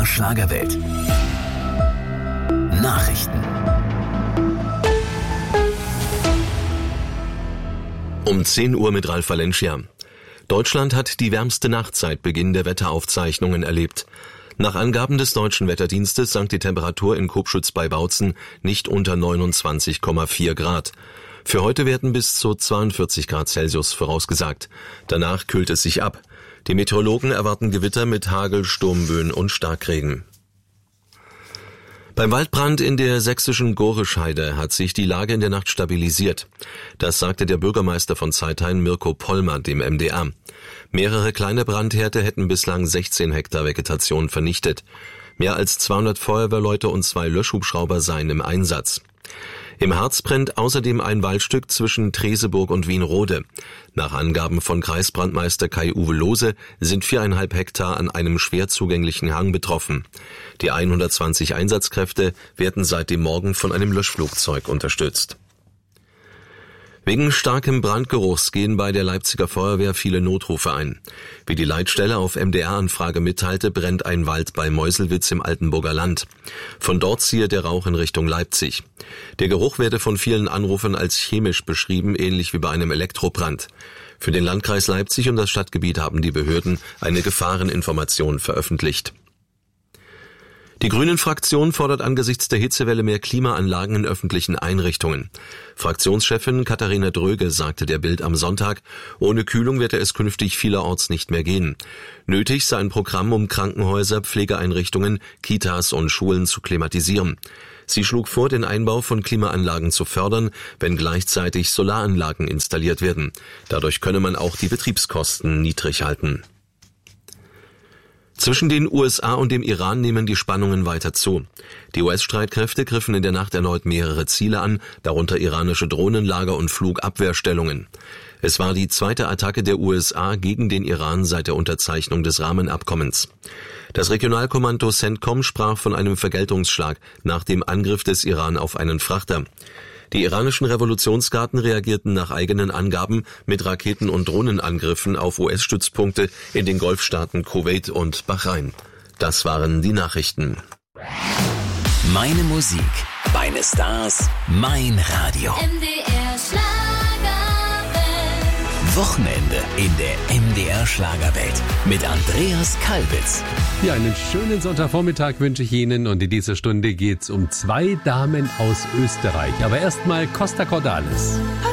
MDR Schlagerwelt. Nachrichten. Um 10 Uhr mit Ralf Valencia. Deutschland hat die wärmste Nacht seit Beginn der Wetteraufzeichnungen erlebt. Nach Angaben des Deutschen Wetterdienstes sank die Temperatur in Kopschütz bei Bautzen nicht unter 29,4 Grad. Für heute werden bis zu 42 Grad Celsius vorausgesagt. Danach kühlt es sich ab. Die Meteorologen erwarten Gewitter mit Hagel, Sturmböen und Starkregen. Beim Waldbrand in der sächsischen Gorescheide hat sich die Lage in der Nacht stabilisiert. Das sagte der Bürgermeister von Zeithain, Mirko Pollmer, dem MDR. Mehrere kleine Brandherde hätten bislang 16 Hektar Vegetation vernichtet. Mehr als 200 Feuerwehrleute und 2 Löschhubschrauber seien im Einsatz. Im Harz brennt außerdem ein Waldstück zwischen Treseburg und Wienrode. Nach Angaben von Kreisbrandmeister Kai-Uwe Lohse sind 4,5 Hektar an einem schwer zugänglichen Hang betroffen. Die 120 Einsatzkräfte werden seit dem Morgen von einem Löschflugzeug unterstützt. Wegen starkem Brandgeruchs gehen bei der Leipziger Feuerwehr viele Notrufe ein. Wie die Leitstelle auf MDR-Anfrage mitteilte, brennt ein Wald bei Meuselwitz im Altenburger Land. Von dort ziehe der Rauch in Richtung Leipzig. Der Geruch werde von vielen Anrufern als chemisch beschrieben, ähnlich wie bei einem Elektrobrand. Für den Landkreis Leipzig und das Stadtgebiet haben die Behörden eine Gefahreninformation veröffentlicht. Die Grünen-Fraktion fordert angesichts der Hitzewelle mehr Klimaanlagen in öffentlichen Einrichtungen. Fraktionschefin Katharina Dröge sagte der Bild am Sonntag, ohne Kühlung werde es künftig vielerorts nicht mehr gehen. Nötig sei ein Programm, um Krankenhäuser, Pflegeeinrichtungen, Kitas und Schulen zu klimatisieren. Sie schlug vor, den Einbau von Klimaanlagen zu fördern, wenn gleichzeitig Solaranlagen installiert werden. Dadurch könne man auch die Betriebskosten niedrig halten. Zwischen den USA und dem Iran nehmen die Spannungen weiter zu. Die US-Streitkräfte griffen in der Nacht erneut mehrere Ziele an, darunter iranische Drohnenlager und Flugabwehrstellungen. Es war die zweite Attacke der USA gegen den Iran seit der Unterzeichnung des Rahmenabkommens. Das Regionalkommando CENTCOM sprach von einem Vergeltungsschlag nach dem Angriff des Iran auf einen Frachter. Die iranischen Revolutionsgarden reagierten nach eigenen Angaben mit Raketen- und Drohnenangriffen auf US-Stützpunkte in den Golfstaaten Kuwait und Bahrain. Das waren die Nachrichten. Meine Musik, meine Stars, mein Radio. MDR Schlagerwelt. Wochenende in der MDR Schlagerwelt mit Andreas Kalbitz. Ja, einen schönen Sonntagvormittag wünsche ich Ihnen und in dieser Stunde geht's um 2 Damen aus Österreich. Aber erstmal Costa Cordalis.